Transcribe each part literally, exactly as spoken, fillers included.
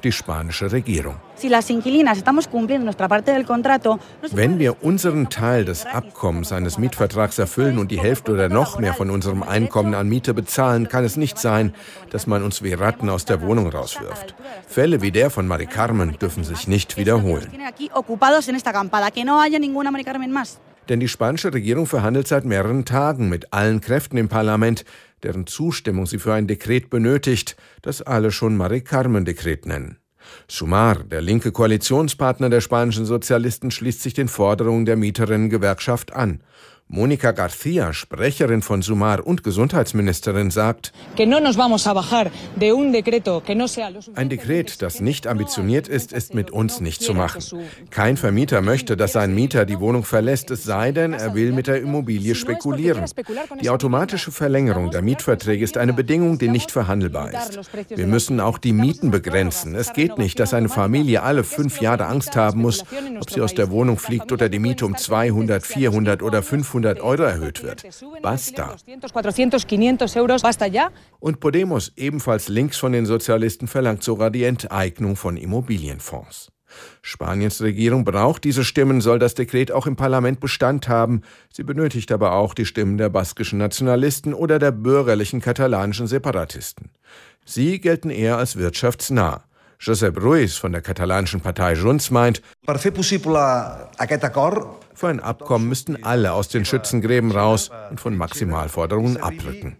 die spanische Regierung. Wenn wir unseren Teil des Abkommens eines Mietvertrags erfüllen und die Hälfte oder noch mehr von unserem Einkommen an Miete bezahlen, kann es nicht sein, dass man uns wie Ratten aus der Wohnung rauswirft. Fälle wie der von Mari Carmen dürfen sich nicht wiederholen. Denn die spanische Regierung verhandelt seit mehreren Tagen mit allen Kräften im Parlament, deren Zustimmung sie für ein Dekret benötigt, das alle schon Mari Carmen-Dekret nennen. Sumar, der linke Koalitionspartner der spanischen Sozialisten, schließt sich den Forderungen der Mieterinnen-Gewerkschaft an. Monica García, Sprecherin von Sumar und Gesundheitsministerin, sagt, ein Dekret, das nicht ambitioniert ist, ist mit uns nicht zu machen. Kein Vermieter möchte, dass sein Mieter die Wohnung verlässt, es sei denn, er will mit der Immobilie spekulieren. Die automatische Verlängerung der Mietverträge ist eine Bedingung, die nicht verhandelbar ist. Wir müssen auch die Mieten begrenzen. Es geht nicht, dass eine Familie alle fünf Jahre Angst haben muss, ob sie aus der Wohnung fliegt oder die Miete um zweihundert, vierhundert oder fünfhundert Euro erhöht wird. Basta. Und Podemos, ebenfalls links von den Sozialisten, verlangt sogar die Enteignung von Immobilienfonds. Spaniens Regierung braucht diese Stimmen, soll das Dekret auch im Parlament Bestand haben. Sie benötigt aber auch die Stimmen der baskischen Nationalisten oder der bürgerlichen katalanischen Separatisten. Sie gelten eher als wirtschaftsnah. Josep Ruiz von der katalanischen Partei Junts meint, für ein Abkommen müssten alle aus den Schützengräben raus und von Maximalforderungen abrücken.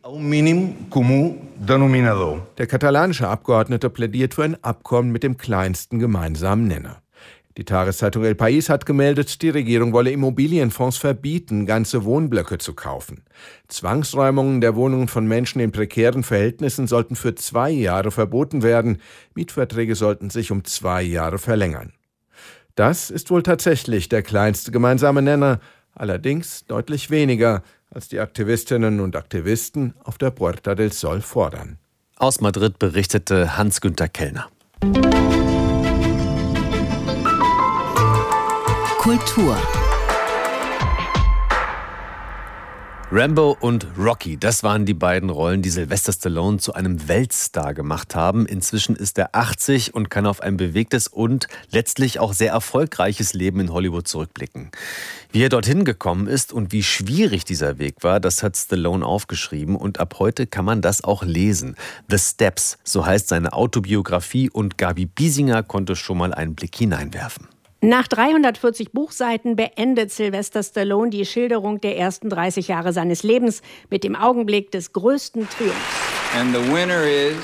Der katalanische Abgeordnete plädiert für ein Abkommen mit dem kleinsten gemeinsamen Nenner. Die Tageszeitung El País hat gemeldet, die Regierung wolle Immobilienfonds verbieten, ganze Wohnblöcke zu kaufen. Zwangsräumungen der Wohnungen von Menschen in prekären Verhältnissen sollten für zwei Jahre verboten werden. Mietverträge sollten sich um zwei Jahre verlängern. Das ist wohl tatsächlich der kleinste gemeinsame Nenner, allerdings deutlich weniger, als die Aktivistinnen und Aktivisten auf der Puerta del Sol fordern. Aus Madrid berichtete Hans-Günther Kellner. Kultur. Rambo und Rocky, das waren die beiden Rollen, die Sylvester Stallone zu einem Weltstar gemacht haben. Inzwischen ist er achtzig und kann auf ein bewegtes und letztlich auch sehr erfolgreiches Leben in Hollywood zurückblicken. Wie er dorthin gekommen ist und wie schwierig dieser Weg war, das hat Stallone aufgeschrieben und ab heute kann man das auch lesen. The Steps, so heißt seine Autobiografie und Gabi Biesinger konnte schon mal einen Blick hineinwerfen. Nach dreihundertvierzig Buchseiten beendet Sylvester Stallone die Schilderung der ersten dreißig Jahre seines Lebens mit dem Augenblick des größten Triumphs. And the winner is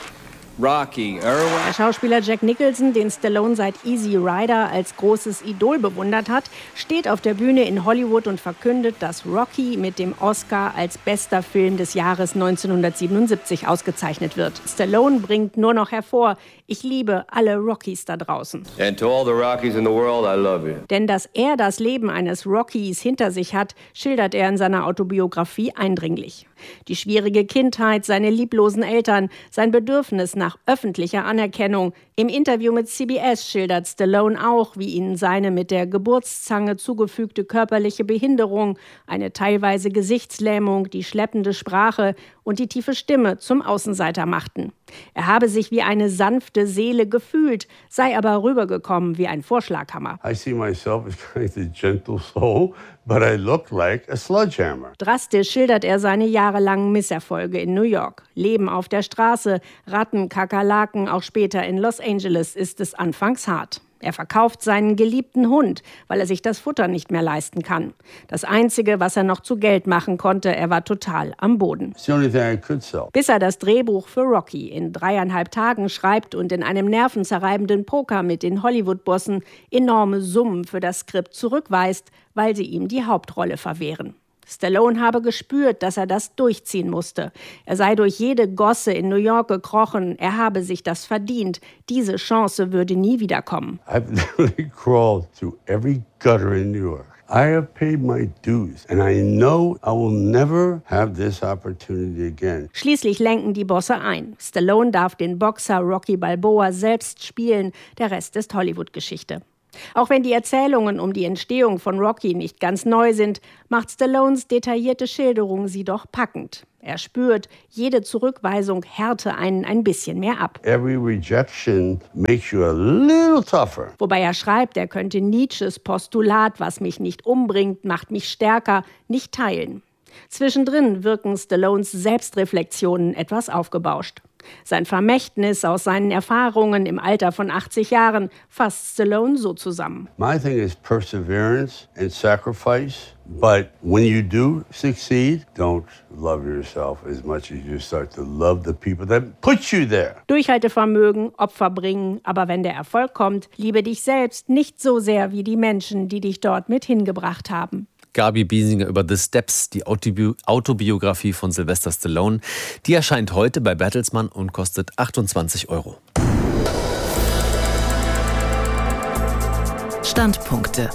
Rocky Irwin. Der Schauspieler Jack Nicholson, den Stallone seit Easy Rider als großes Idol bewundert hat, steht auf der Bühne in Hollywood und verkündet, dass Rocky mit dem Oscar als bester Film des Jahres neunzehnhundertsiebenundsiebzig ausgezeichnet wird. Stallone bringt nur noch hervor: Ich liebe alle Rockys da draußen. And to all the Rockies in the world, I love you. Denn dass er das Leben eines Rockys hinter sich hat, schildert er in seiner Autobiografie eindringlich. Die schwierige Kindheit, seine lieblosen Eltern, sein Bedürfnis nach öffentlicher Anerkennung. Im Interview mit C B S schildert Stallone auch, wie ihn seine mit der Geburtszange zugefügte körperliche Behinderung, eine teilweise Gesichtslähmung, die schleppende Sprache und die tiefe Stimme zum Außenseiter machten. Er habe sich wie eine sanfte Seele gefühlt, sei aber rübergekommen wie ein Vorschlaghammer. I see myself as kind of a gentle soul, but I look like a sledgehammer. Drastisch schildert er seine jahrelangen Misserfolge in New York. Leben auf der Straße, Ratten, Kakerlaken, auch später in Los Angeles ist es anfangs hart. Er verkauft seinen geliebten Hund, weil er sich das Futter nicht mehr leisten kann. Das Einzige, was er noch zu Geld machen konnte, er war total am Boden. Bis er das Drehbuch für Rocky in dreieinhalb Tagen schreibt und in einem nervenzerreibenden Poker mit den Hollywood-Bossen enorme Summen für das Skript zurückweist, weil sie ihm die Hauptrolle verwehren. Stallone habe gespürt, dass er das durchziehen musste. Er sei durch jede Gosse in New York gekrochen. Er habe sich das verdient. Diese Chance würde nie wiederkommen. I've literally crawled through every gutter in New York. I have paid my dues and I know I will never have this opportunity again. Schließlich lenken die Bosse ein. Stallone darf den Boxer Rocky Balboa selbst spielen. Der Rest ist Hollywood-Geschichte. Auch wenn die Erzählungen um die Entstehung von Rocky nicht ganz neu sind, macht Stallones detaillierte Schilderung sie doch packend. Er spürt, jede Zurückweisung härte einen ein bisschen mehr ab. Every rejection makes you a little tougher. Wobei er schreibt, er könnte Nietzsches Postulat, was mich nicht umbringt, macht mich stärker, nicht teilen. Zwischendrin wirken Stallones Selbstreflexionen etwas aufgebauscht. Sein Vermächtnis aus seinen Erfahrungen im Alter von achtzig Jahren fasst Stallone so zusammen. My thing is perseverance and sacrifice. But when you do succeed, don't love yourself as much as you start to love the people that put you there. Durchhaltevermögen, Opfer bringen, aber wenn der Erfolg kommt, liebe dich selbst nicht so sehr wie die Menschen, die dich dort mit hingebracht haben. Gabi Biesinger über The Steps, die Autobi- Autobiografie von Sylvester Stallone. Die erscheint heute bei Bertelsmann und kostet achtundzwanzig Euro. Standpunkte.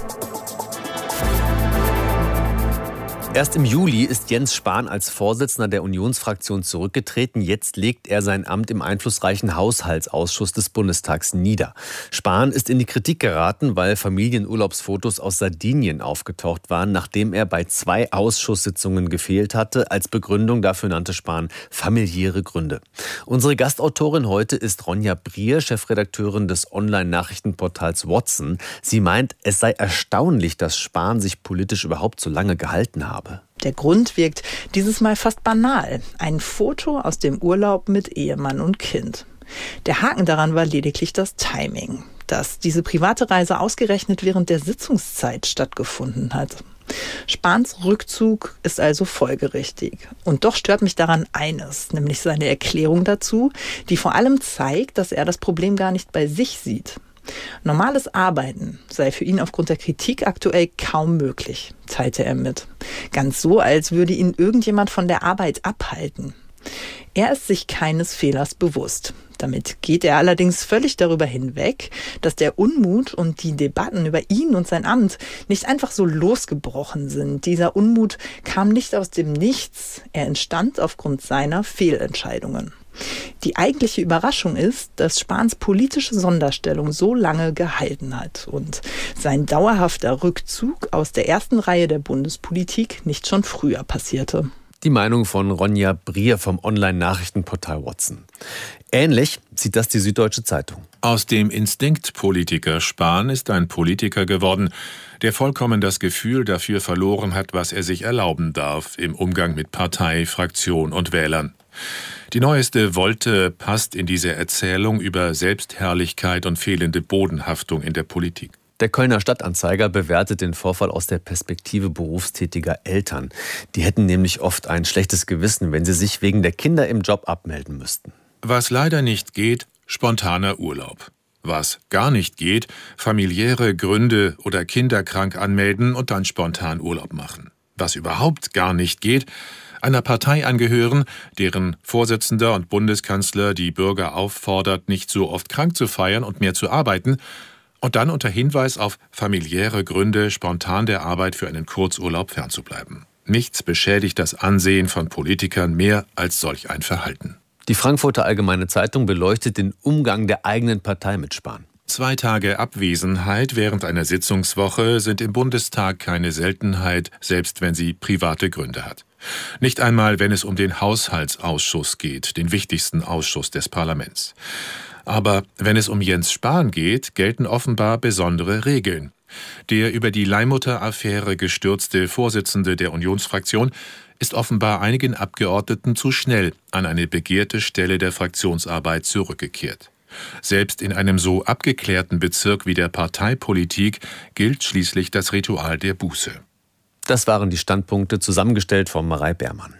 Erst im Juli ist Jens Spahn als Vorsitzender der Unionsfraktion zurückgetreten. Jetzt legt er sein Amt im einflussreichen Haushaltsausschuss des Bundestags nieder. Spahn ist in die Kritik geraten, weil Familienurlaubsfotos aus Sardinien aufgetaucht waren, nachdem er bei zwei Ausschusssitzungen gefehlt hatte. Als Begründung dafür nannte Spahn familiäre Gründe. Unsere Gastautorin heute ist Ronja Brier, Chefredakteurin des Online-Nachrichtenportals Watson. Sie meint, es sei erstaunlich, dass Spahn sich politisch überhaupt so lange gehalten habe. Der Grund wirkt dieses Mal fast banal. Ein Foto aus dem Urlaub mit Ehemann und Kind. Der Haken daran war lediglich das Timing, dass diese private Reise ausgerechnet während der Sitzungszeit stattgefunden hat. Spahns Rückzug ist also folgerichtig. Und doch stört mich daran eines, nämlich seine Erklärung dazu, die vor allem zeigt, dass er das Problem gar nicht bei sich sieht. Normales Arbeiten sei für ihn aufgrund der Kritik aktuell kaum möglich, teilte er mit. Ganz so, als würde ihn irgendjemand von der Arbeit abhalten. Er ist sich keines Fehlers bewusst. Damit geht er allerdings völlig darüber hinweg, dass der Unmut und die Debatten über ihn und sein Amt nicht einfach so losgebrochen sind. Dieser Unmut kam nicht aus dem Nichts, er entstand aufgrund seiner Fehlentscheidungen. Die eigentliche Überraschung ist, dass Spahns politische Sonderstellung so lange gehalten hat und sein dauerhafter Rückzug aus der ersten Reihe der Bundespolitik nicht schon früher passierte. Die Meinung von Ronja Brier vom Online-Nachrichtenportal Watson. Ähnlich sieht das die Süddeutsche Zeitung. Aus dem Instinktpolitiker Spahn ist ein Politiker geworden, der vollkommen das Gefühl dafür verloren hat, was er sich erlauben darf im Umgang mit Partei, Fraktion und Wählern. Die neueste Wolte passt in diese Erzählung über Selbstherrlichkeit und fehlende Bodenhaftung in der Politik. Der Kölner Stadtanzeiger bewertet den Vorfall aus der Perspektive berufstätiger Eltern. Die hätten nämlich oft ein schlechtes Gewissen, wenn sie sich wegen der Kinder im Job abmelden müssten. Was leider nicht geht, spontaner Urlaub. Was gar nicht geht, familiäre Gründe oder Kinder krank anmelden und dann spontan Urlaub machen. Was überhaupt gar nicht geht, einer Partei angehören, deren Vorsitzender und Bundeskanzler die Bürger auffordert, nicht so oft krank zu feiern und mehr zu arbeiten, und dann unter Hinweis auf familiäre Gründe spontan der Arbeit für einen Kurzurlaub fernzubleiben. Nichts beschädigt das Ansehen von Politikern mehr als solch ein Verhalten. Die Frankfurter Allgemeine Zeitung beleuchtet den Umgang der eigenen Partei mit Spahn. Zwei Tage Abwesenheit während einer Sitzungswoche sind im Bundestag keine Seltenheit, selbst wenn sie private Gründe hat. Nicht einmal, wenn es um den Haushaltsausschuss geht, den wichtigsten Ausschuss des Parlaments. Aber wenn es um Jens Spahn geht, gelten offenbar besondere Regeln. Der über die Leihmutter-Affäre gestürzte Vorsitzende der Unionsfraktion ist offenbar einigen Abgeordneten zu schnell an eine begehrte Stelle der Fraktionsarbeit zurückgekehrt. Selbst in einem so abgeklärten Bezirk wie der Parteipolitik gilt schließlich das Ritual der Buße. Das waren die Standpunkte, zusammengestellt von Marei Beermann.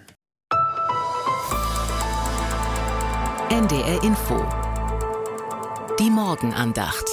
N D R Info. Die Morgenandacht.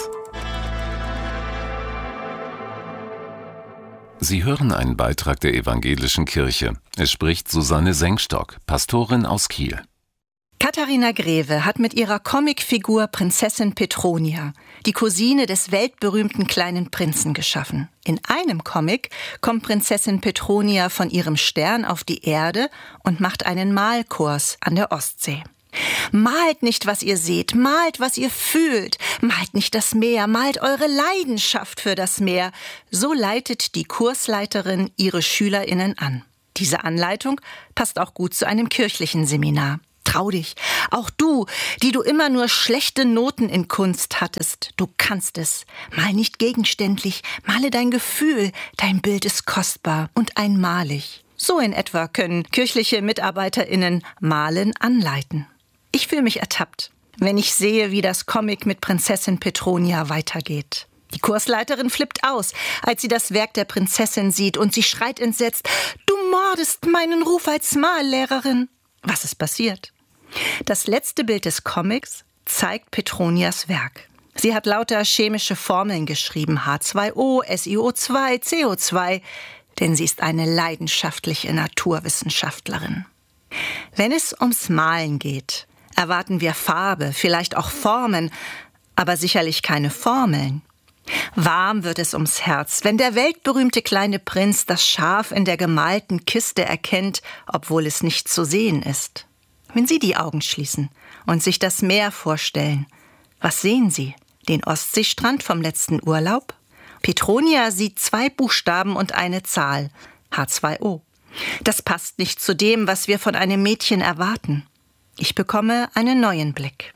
Sie hören einen Beitrag der Evangelischen Kirche. Es spricht Susanne Sengstock, Pastorin aus Kiel. Katharina Greve hat mit ihrer Comicfigur Prinzessin Petronia die Cousine des weltberühmten kleinen Prinzen geschaffen. In einem Comic kommt Prinzessin Petronia von ihrem Stern auf die Erde und macht einen Malkurs an der Ostsee. Malt nicht, was ihr seht, malt, was ihr fühlt. Malt nicht das Meer, malt eure Leidenschaft für das Meer. So leitet die Kursleiterin ihre SchülerInnen an. Diese Anleitung passt auch gut zu einem kirchlichen Seminar. Trau dich, auch du, die du immer nur schlechte Noten in Kunst hattest. Du kannst es. Mal nicht gegenständlich, male dein Gefühl. Dein Bild ist kostbar und einmalig. So in etwa können kirchliche MitarbeiterInnen Malen anleiten. Ich fühle mich ertappt, wenn ich sehe, wie das Comic mit Prinzessin Petronia weitergeht. Die Kursleiterin flippt aus, als sie das Werk der Prinzessin sieht, und sie schreit entsetzt: Du mordest meinen Ruf als Mallehrerin. Was ist passiert? Das letzte Bild des Comics zeigt Petronias Werk. Sie hat lauter chemische Formeln geschrieben: H zwei O, S i O zwei, C O zwei, denn sie ist eine leidenschaftliche Naturwissenschaftlerin. Wenn es ums Malen geht, erwarten wir Farbe, vielleicht auch Formen, aber sicherlich keine Formeln. Warm wird es ums Herz, wenn der weltberühmte kleine Prinz das Schaf in der gemalten Kiste erkennt, obwohl es nicht zu sehen ist. Wenn Sie die Augen schließen und sich das Meer vorstellen, was sehen Sie? Den Ostseestrand vom letzten Urlaub? Petronia sieht zwei Buchstaben und eine Zahl, H zwei O. Das passt nicht zu dem, was wir von einem Mädchen erwarten. Ich bekomme einen neuen Blick.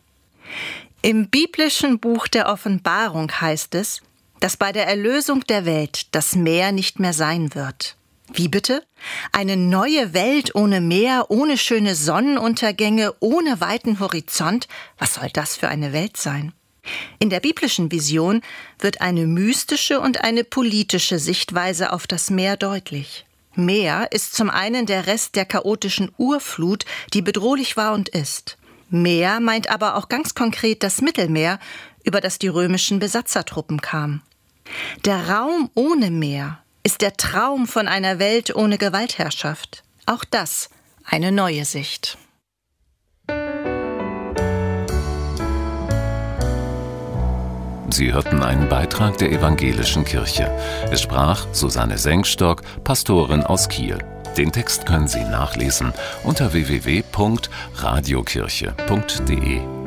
Im biblischen Buch der Offenbarung heißt es, dass bei der Erlösung der Welt das Meer nicht mehr sein wird. Wie bitte? Eine neue Welt ohne Meer, ohne schöne Sonnenuntergänge, ohne weiten Horizont? Was soll das für eine Welt sein? In der biblischen Vision wird eine mystische und eine politische Sichtweise auf das Meer deutlich. Meer ist zum einen der Rest der chaotischen Urflut, die bedrohlich war und ist. Meer meint aber auch ganz konkret das Mittelmeer, über das die römischen Besatzertruppen kamen. Der Raum ohne Meer ist der Traum von einer Welt ohne Gewaltherrschaft. Auch das eine neue Sicht. Sie hörten einen Beitrag der Evangelischen Kirche. Es sprach Susanne Sengstock, Pastorin aus Kiel. Den Text können Sie nachlesen unter w w w punkt radiokirche punkt d e.